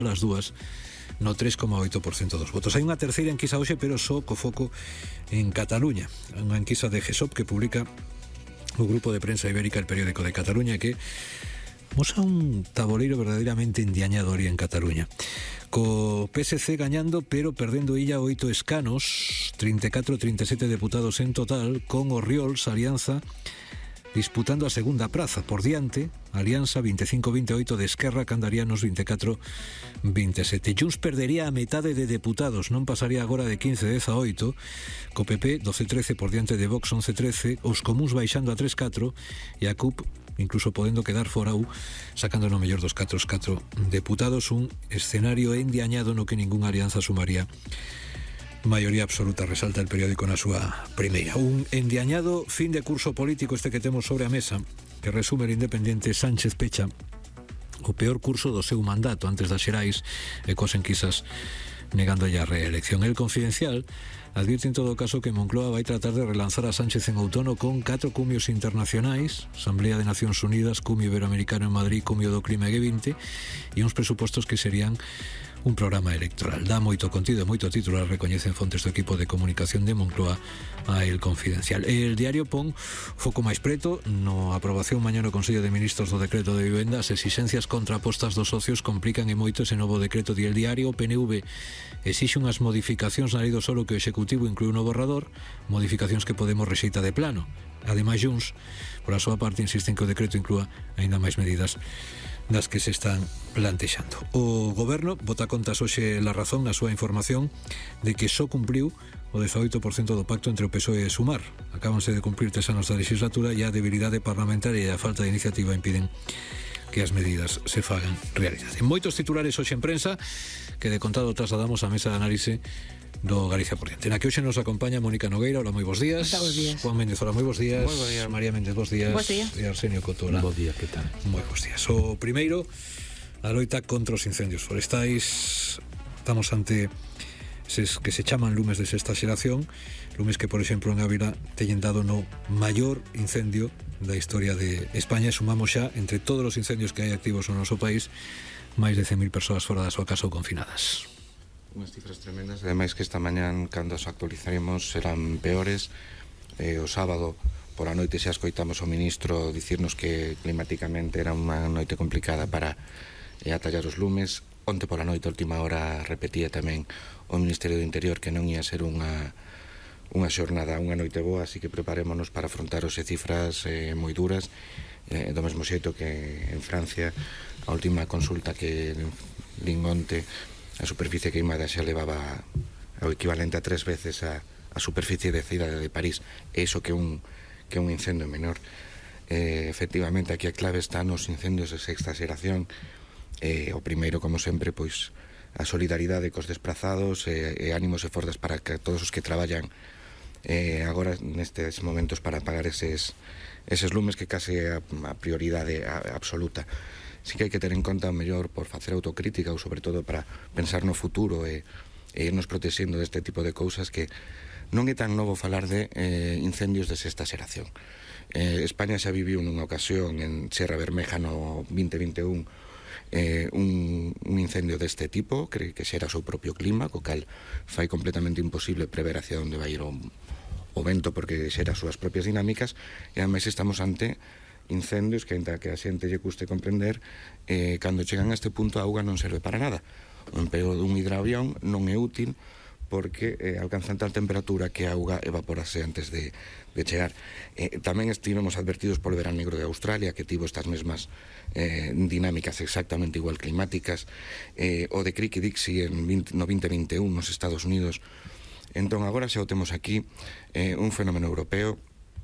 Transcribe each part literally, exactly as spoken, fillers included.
as dúas no tres coma oito por cento dos votos. Hai unha terceira enquisa hoxe, pero só co foco en Cataluña. Unha enquisa de G E S O P que publica o grupo de prensa ibérica El Periódico de Cataluña, que mosa un taboleiro verdadeiramente endiañado ali en Cataluña. Co P S C gañando, pero perdendo illa oito escanos, trinta e catro a trinta e sete deputados en total, con Orriols, Alianza, disputando a segunda praza. Por diante, Alianza veinticinco a veintiocho de Esquerra, Candarianos vinte e catro a veintisiete. Junts perdería a metade de deputados, non pasaría agora de quince a dezaoito, co P P doce a trece por diante de Vox once a trece, os comuns baixando a tres a catro e a C U P incluso podendo quedar fora u, sacando no mellor dos catro catro deputados, un escenario endiañado no que ninguna alianza sumaría maioría absoluta, resalta El Periódico na súa primeira. Un endiañado fin de curso político este que temos sobre a mesa, que resume el Independiente. Sánchez pecha o peor curso do seu mandato antes das xerais e cos enquisas negando a reelección. El Confidencial advirte en todo caso que Moncloa vai tratar de relanzar a Sánchez en outono con catro cumios internacionais, Asamblea de Nacións Unidas, cumio iberoamericano en Madrid, cumio do clima G vinte, e uns presupostos que serían un programa electoral. Dá moito contido, moito titular, recoñecen fontes do equipo de comunicación de Moncloa a El Confidencial. El Diario pon foco máis preto no aprobación mañá no Consello de Ministros do decreto de vivenda. As exixencias contrapostas dos socios complican e moito ese novo decreto. Di El Diario, o P N V exixe unhas modificacións na lei do solo que o Executivo inclúe no borrador, modificacións que Podemos rexeita de plano. Ademais, Junts, por a súa parte, insisten que o decreto inclúa aínda máis medidas das que se están plantexando. O Goberno bota contas hoxe La Razón na súa información de que só cumpriu o dezaoito por cento do pacto entre o P S O E e Sumar. Acábanse de cumprir tres anos da legislatura e a debilidade parlamentaria e a falta de iniciativa impiden que as medidas se fagan realidade. Moitos titulares hoxe en prensa que de contado trasladamos á mesa de análise do Galicia por diante. Na que hoxe nos acompaña Mónica Nogueira. Hola, moi bons días. Hola, bons días. Juan Méndez, hola, moi bons días. Moi bons días. María Méndez, bons días. Bons días. E Arsenio Coto, hola. Bons días, que tal? Moi bons días. O primeiro, a loita contra os incendios forestais. Estamos ante eses que se chaman lumes de sexta xeración, lumes que, por exemplo, en Ávila teñen dado no maior incendio da historia de España. Sumamos xa, entre todos os incendios que hai activos no noso país, máis de cen mil persoas fora da súa casa ou confinadas. Unhas cifras tremendas, ademais que esta mañán, cando as actualizaremos, serán peores. Eh, o sábado por a noite xa escoitamos o ministro dicirnos que climáticamente era unha noite complicada para eh, atallar os lumes. Onte por a noite, a última hora, repetía tamén o Ministerio do Interior que non ia ser unha unha xornada, unha noite boa, así que preparémonos para afrontar os cifras eh, moi duras, eh, do mesmo xeito que en Francia a última consulta que lin onte, a superficie queimada xa levaba o equivalente a tres veces a, a superficie de cidade de París, e iso que un, que un incendio menor. Eh, efectivamente, aquí a clave está nos incendios de sexta xeración. Eh, o primeiro, como sempre, pois a solidaridade cos desprazados e, e ánimos e forzas para que todos os que traballan eh, agora nestes momentos para apagar eses, eses lumes, que case é a, a prioridade a, a absoluta. Sí que hai que ter en conta o mellor por facer autocrítica ou sobre todo para pensar no futuro e, e irnos protexendo deste tipo de cousas, que non é tan novo falar de eh, incendios de sexta xeración. Eh, España xa viviu nunha ocasión en Sierra Bermeja no vinte vinte e un eh, un, un incendio deste tipo, que, que xera o seu propio clima, co cal fai completamente imposible prever hacia onde vai ir o, o vento, porque xera as súas propias dinámicas, e ademais estamos ante incendios que, ainda que a xente lle custe comprender, eh, cando chegan a este punto a auga non serve para nada. O emprego dun hidraavión non é útil porque eh, alcanzan tal temperatura que a auga evaporase antes de, de chegar. Eh, tamén estivemos advertidos polo verán negro de Australia, que tivo estas mesmas eh, dinámicas exactamente igual climáticas, eh, o de Creek y Dixie en vinte, no vinte vinte e un nos Estados Unidos. Entón, agora xa o temos aquí, eh, un fenómeno europeo,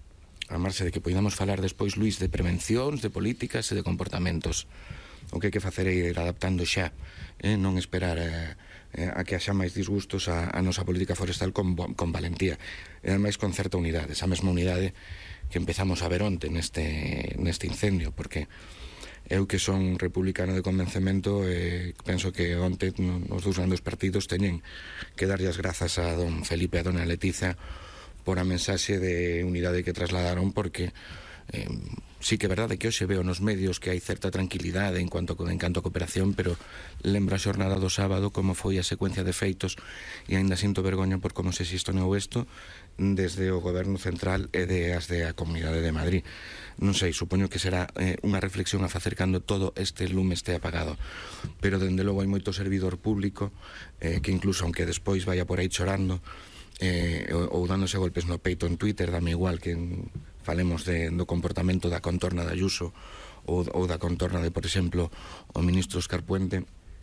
a marxe de que podamos falar despois, Luís, de prevencións, de políticas e de comportamentos. O que hai que facer é ir adaptando xa, eh? non esperar eh, eh, a que haxa máis disgustos a, a nosa política forestal con, con valentía, e ademais con certa unidade, esa mesma unidade que empezamos a ver onte neste, neste incendio, porque eu, que son republicano de convencemento, eh, penso que onte nos dous grandes partidos teñen que darlle as grazas a don Felipe e a dona Leticia por a mensaxe de unidade que trasladaron, porque eh, sí que é verdade que hoxe veo nos medios que hai certa tranquilidade en cuanto en canto a cooperación, pero lembro a xornada do sábado como foi a secuencia de feitos e aínda sinto vergoña por como se xestionou isto desde o goberno central e de as de a Comunidade de Madrid. Non sei, supoño que será eh, unha reflexión a facer cando todo este lume este apagado, pero dende logo hai moito servidor público eh, que incluso aunque despois vaya por aí chorando eh, ou, ou dándose golpes no peito en Twitter, dame igual que en, falemos de, do comportamento da contorna de Ayuso ou, ou da contorna de, por exemplo, o ministro Óscar Puente,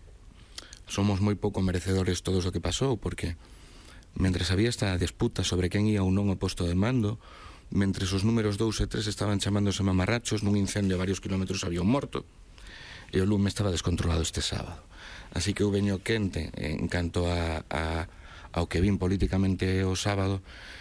somos moi pouco merecedores todos o que pasou, porque mentres había esta disputa sobre quen ia ou non ao posto de mando, mentres os números dous e tres estaban chamándose mamarrachos, nun incendio a varios kilómetros había un morto, e o lume estaba descontrolado este sábado. Así que eu veño quente en canto a, a, ao que vin políticamente o sábado,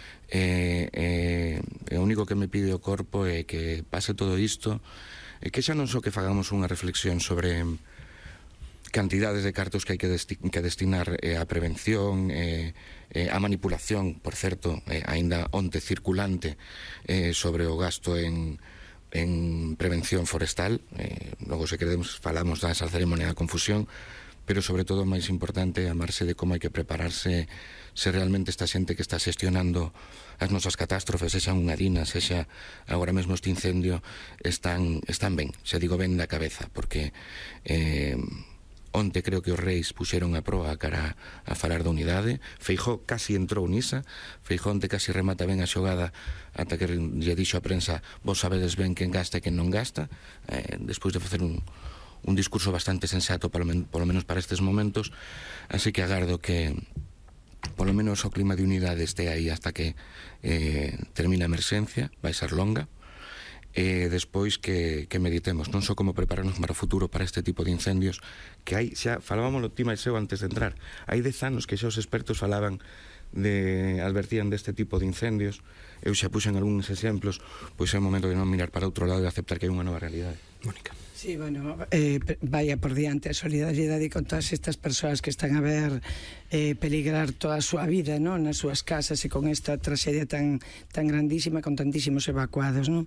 e eh, eh, o único que me pide o corpo é que pase todo isto, e que xa non só que fagamos unha reflexión sobre cantidades de cartos que hai que, desti que destinar eh, a prevención, eh, eh, a manipulación, por certo, eh, aínda onte circulante eh, sobre o gasto en, en prevención forestal, eh, logo se queremos falamos da esa ceremonia da confusión, pero sobre todo o máis importante amarse de como hai que prepararse se realmente esta xente que está xestionando as nosas catástrofes, sexa unha dina, sexa agora mesmo este incendio, están, están ben, se digo ben da cabeza, porque eh, onte creo que os reis puxeron a proa cara a falar da unidade. Feijóo casi entrou nisa, Feijóo onte casi remata ben a xogada ata que lle dixo a prensa vos sabedes ben quen gasta e quen non gasta, eh, despois de facer un un discurso bastante sensato, polo, men polo menos para estes momentos, así que agardo que polo menos o clima de unidade este aí hasta que eh, termine a emerxencia, vai ser longa, e despois que, que meditemos non só como prepararnos para o futuro para este tipo de incendios, que hai, xa falábamos lo Tima e Seo antes de entrar, hai dez anos que xa os expertos falaban de, advertían deste tipo de incendios, eu xa puxen algúns exemplos, pois é o momento de non mirar para outro lado e aceptar que hai unha nova realidade. Mónica. Sí, bueno, eh, vaya por diante a solidaridade con todas estas persoas que están a ver eh, peligrar toda a súa vida, ¿no? Nas súas casas e con esta traxedia tan, tan grandísima, con tantísimos evacuados, ¿no?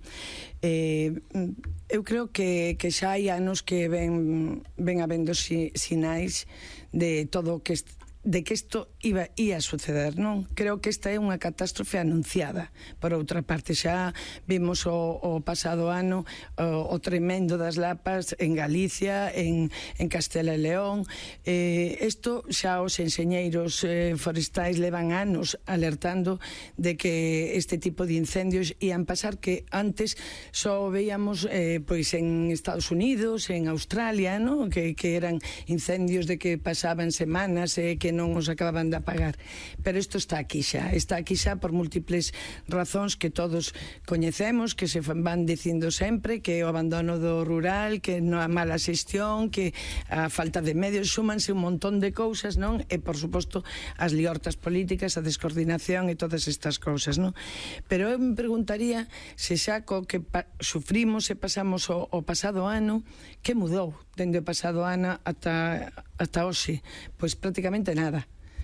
Eh, eu creo que, que xa hai anos que ven, ven habendo si, sinais de todo o que de que isto iba, ia a suceder, non? Creo que esta é unha catástrofe anunciada. Por outra parte, xa vimos o, o pasado ano o, o tremendo das lapas en Galicia, en, en Castela e León. Eh, isto xa os enxeñeiros eh, forestais levan anos alertando de que este tipo de incendios ian pasar, que antes só veíamos eh, pois en Estados Unidos, en Australia, ¿no? que, que eran incendios de que pasaban semanas e eh, que non os acababan de apagar, pero isto está aquí xa está aquí xa por múltiples razóns que todos coñecemos, que se van dicindo sempre, que o abandono do rural, que non a mala xestión, que a falta de medios, súmanse un montón de cousas, non? E por suposto as liortas políticas, a descoordinación e todas estas cousas, non? Pero eu me preguntaría se xa co que sufrimos e pasamos o, o pasado ano, que mudou dende o pasado ano ata, ata hoxe? Pois prácticamente nada.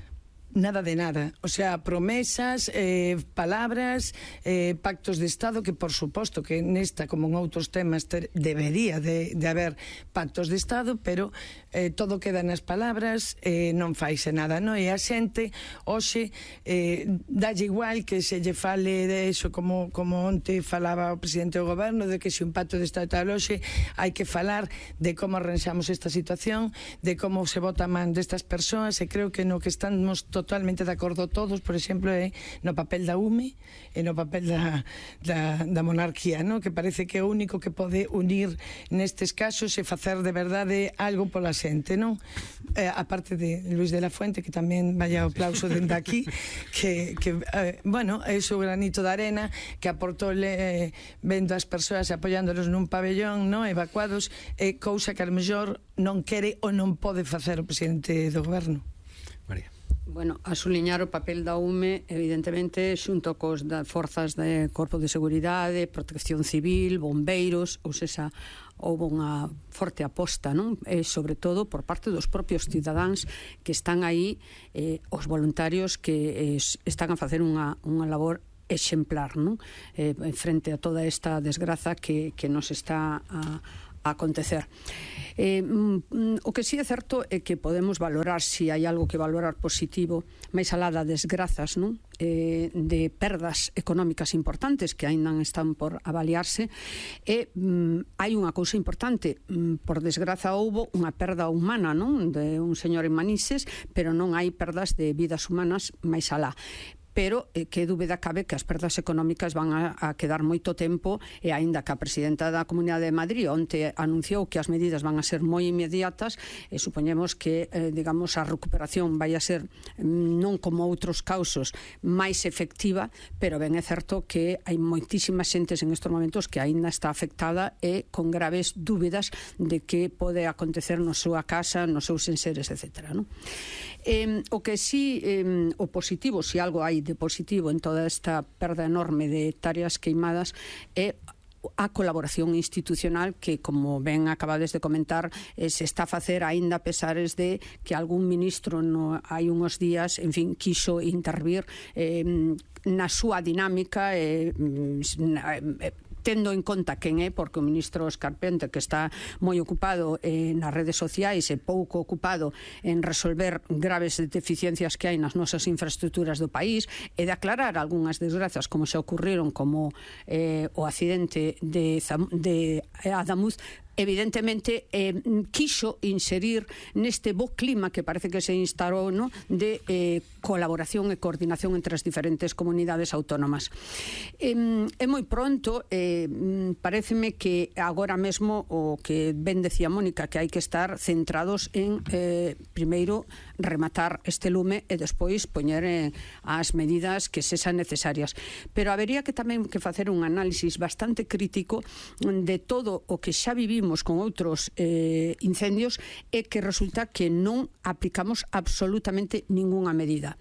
Nada de nada, o sea, promesas, eh, palabras, eh, pactos de Estado, que por suposto que nesta, como en outros temas, ter, debería de, de haber pactos de Estado, pero eh, todo queda nas palabras, eh, non faise nada, non? E a xente, hoxe, eh, dalle igual que se lle fale de eso, como, como onte falaba o presidente do goberno, de que se un pacto de Estado tal, hoxe hai que falar de como arranxamos esta situación, de como se bota a man destas persoas, e creo que no que estamos totalmente totalmente de acordo todos, por exemplo, é no papel da U M E e no papel da, da, da monarquía, ¿no? Que parece que é o único que pode unir nestes casos e facer de verdade algo pola xente, non? Eh, a parte de Luis de la Fuente, que tamén vaya o aplauso dende aquí, que, que eh, bueno, é o granito de arena que aportou eh, vendo as persoas apoiándolos nun pabellón, ¿no? Evacuados, é eh, cousa que a lo mellor non quere ou non pode facer o presidente do goberno. María. Bueno, a suliñar o papel da U M E, evidentemente, xunto cos da forzas de Corpo de Seguridade, Protección Civil, bombeiros, ou sexa, houve unha forte aposta, non? E, sobre todo, por parte dos propios cidadáns que están aí, eh, os voluntarios que eh, están a facer unha, unha labor exemplar, non? Eh, frente a toda esta desgraza que, que nos está a, a acontecer. Eh, mm, o que sí é certo é que podemos valorar, se si hai algo que valorar positivo, máis alá das desgrazas, non? Eh, de perdas económicas importantes que aínda están por avaliarse, e mm, hai unha cousa importante, mm, por desgraza houbo unha perda humana, non? De un señor en Manises, pero non hai perdas de vidas humanas máis alá. Pero eh, que dúbida cabe que as perdas económicas van a, a quedar moito tempo, e aínda que a presidenta da Comunidade de Madrid onte anunciou que as medidas van a ser moi inmediatas, e supoñemos que, eh, digamos, a recuperación vai a ser non como outros causos máis efectiva, pero ben é certo que hai moitísimas xentes en estes momentos que aínda está afectada e con graves dúbidas de que pode acontecer na súa casa, nos seus enseres, etcétera, non? Eh, o que sí, eh, o positivo, se si algo hai de positivo en toda esta perda enorme de hectáreas queimadas, é a colaboración institucional que, como ben acabades de comentar, eh, se está a facer aínda a pesares de que algún ministro no, hai unhos días, en fin, quiso intervir eh, na súa dinámica, eh, na, eh, tendo en conta quen é, porque o ministro Óscar Pente, que está moi ocupado eh, nas redes sociais e pouco ocupado en resolver graves deficiencias que hai nas nosas infraestructuras do país, e de aclarar algunhas desgrazas como se ocurriron, como eh, o accidente de, de Adamuz, evidentemente eh, quiso inserir neste bo clima que parece que se instalou, no? de eh, colaboración e coordinación entre as diferentes comunidades autónomas. Eh, é moi pronto, eh, pareceme que agora mesmo o que ben decía Mónica, que hai que estar centrados en eh, primeiro rematar este lume e despois poñer eh, as medidas que sexan necesarias. Pero habería que tamén que facer un análisis bastante crítico de todo o que xa vivimos con outros eh, incendios, e que resulta que non aplicamos absolutamente ningunha medida.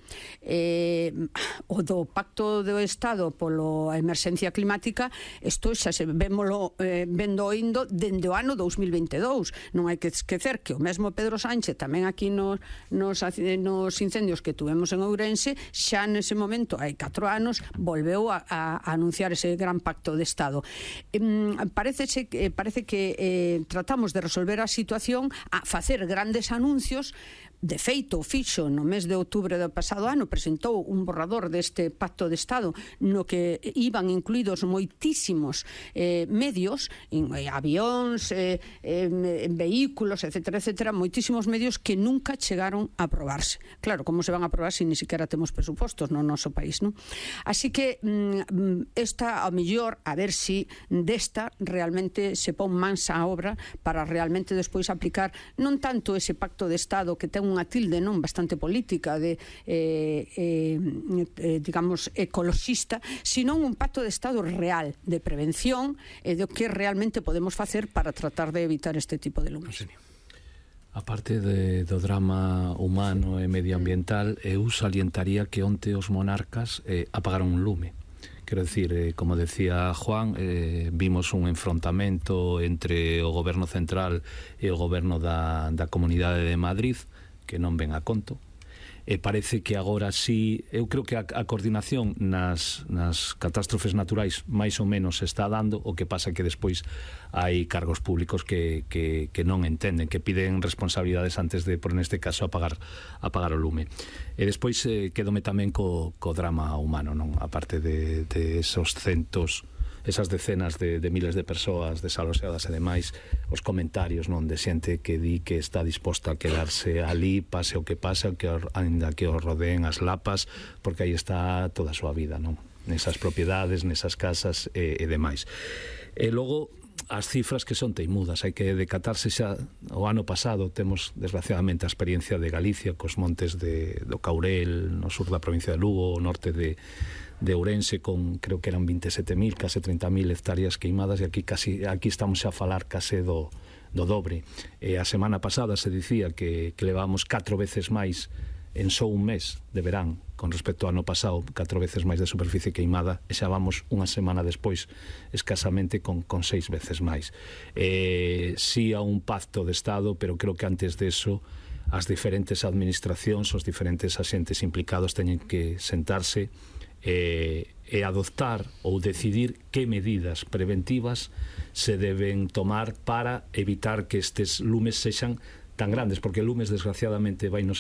Eh, o do Pacto do Estado polo emerxencia climática, isto xa se vémolo eh, vendo oindo dende o ano dous mil vinte e dous. Non hai que esquecer que o mesmo Pedro Sánchez tamén aquí nos, nos, nos incendios que tuvemos en Ourense, xa nese momento, hai catro anos, volveu a, a anunciar ese gran Pacto de Estado. Eh, parece, parece que eh, tratamos de resolver a situación a facer grandes anuncios. De feito, o fixo no mes de outubro do pasado ano, presentou un borrador deste Pacto de Estado no que iban incluídos moitísimos eh, medios, en, eh, avións, eh, eh, vehículos, etcétera, etcétera, moitísimos medios que nunca chegaron a aprobarse. Claro, como se van a aprobar se ni siquiera temos presupostos no noso país, non? Así que mm, esta, ao mellor, a ver si desta realmente se pon mans á obra para realmente despois aplicar non tanto ese Pacto de Estado que ten unha tilde non bastante política de eh, eh, eh, digamos ecoloxista, sino un pacto de Estado real de prevención e de o que realmente podemos facer para tratar de evitar este tipo de lumes. A parte de, do drama humano e medioambiental, eu salientaría que onte os monarcas eh, apagaron un lume. Quero dicir, eh, como decía Juan, eh, vimos un enfrontamento entre o goberno central e o goberno da, da Comunidade de Madrid, que non ven a conto, e parece que agora sí, eu creo que a, a coordinación nas, nas catástrofes naturais máis ou menos se está dando, o que pasa que despois hai cargos públicos que, que, que non entenden, que piden responsabilidades antes de, por neste caso, apagar, apagar o lume. E despois eh, quedome tamén co, co drama humano, non? A parte de, de esos centos, esas decenas de, de miles de persoas desaloxadas e demais, os comentarios, non, de xente que di que está disposta a quedarse ali, pase o que pase, que ainda que os rodeen as lapas, porque aí está toda a súa vida, non? Nesas propiedades, nesas casas e, e demais. E logo, as cifras que son teimudas, hai que decatarse xa. O ano pasado temos desgraciadamente a experiencia de Galicia cos montes de, do Caurel, no sur da provincia de Lugo, o norte de de Ourense, con creo que eran veintisiete mil, case treinta mil hectáreas queimadas, e aquí casi aquí estamos a falar case do, do dobre. E a semana pasada se dicía que, que levamos catro veces máis en só un mes de verán con respecto ao ano pasado, catro veces máis de superficie queimada, e xa vamos unha semana despois escasamente con, con seis veces máis. Eh, sí a un pacto de Estado, pero creo que antes de eso as diferentes administracións, os diferentes axentes implicados teñen que sentarse e, e adoptar ou decidir que medidas preventivas se deben tomar para evitar que estes lumes sexan tan grandes, porque lumes desgraciadamente vai nos